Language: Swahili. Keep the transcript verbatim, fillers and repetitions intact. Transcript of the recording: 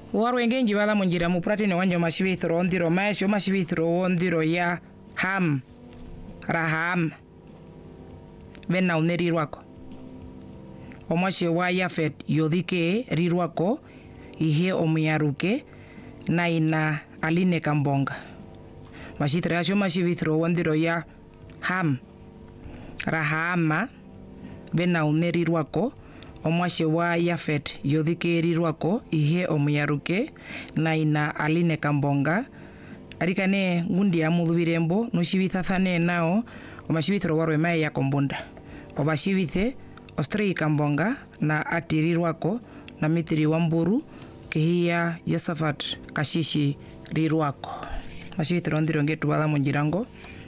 warwengengi bala munjira mupurate ne wanjo mashibithro ondiro maisho mashibithro ondiro ya ham raham bena uneri rwako omwashe wa Yafet yodhike rirwako ihe omuyaruke na ina aline kambonga mashitra yasho mashibithro ondiro ya ham rahama bena uneri rwako omwashe wa Yafet yodhike rirwako ihe omuyaruke na ina aline kambonga arikane ngundi ya mudhubirembo nushibithathane nao omashibithro warwe mae ya kombunda obashibithe ostrei kambonga na atirirwako na mitiri wamburu kihia Yosafat kashishi rirwako mashibithro ndiro ngetu bala munjirango